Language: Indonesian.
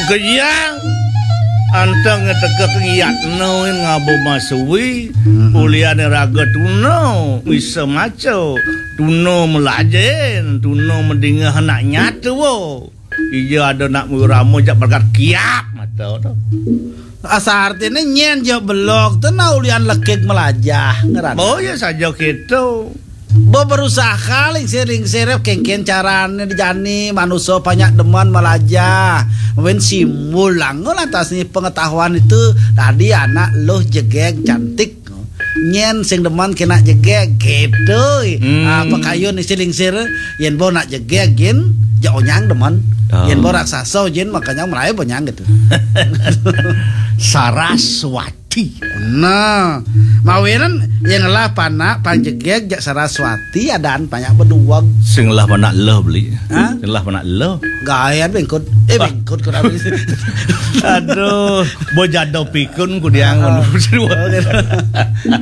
Gayang antang ngetegek ngiyatno ngabo masuwi uliane raga tuno bisa maco tuno melajen tuno mendingah anak nyatu wo iya ada nak muramo jak berkat kiap mata to asa artinya nyen jo belok tuh ulian lekik melajah ngeran oh ya saja gitu Bo berusaha kali sering serep kengken carane dijani manusia banyak deman melajah mungkin simulang lantas nih pengetahuan itu tadi anak lo jegek cantik nyen sing deman kena jegek gitu apa kayu nih sering ser yen bo nak jegek gin jauh nyang deman yen bo raksasa jen makanya melayu bonyang gitu Saraswati nah mawiran yang lah panak panjegek jak Saraswati adaan banyak berdua sing lah panak lo beli sing lah panak lo gaya bengkot bengkot kurang aduh bo jado pikun ku diangon